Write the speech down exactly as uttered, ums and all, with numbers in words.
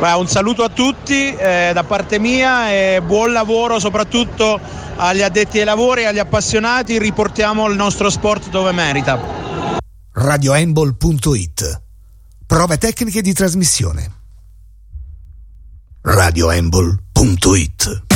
Beh, un saluto a tutti eh, da parte mia e buon lavoro soprattutto agli addetti ai lavori e agli appassionati. Riportiamo il nostro sport dove merita. radio handball punto it. Prove tecniche di trasmissione. radio handball punto it.